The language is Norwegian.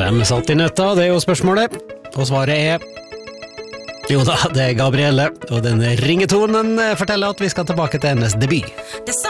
Hvem satt i nøtta? Det er jo spørsmålet. Og svaret er... Jo da, det er Gabrielle. Og denne ringetonen forteller at vi skal tilbake til hennes debut.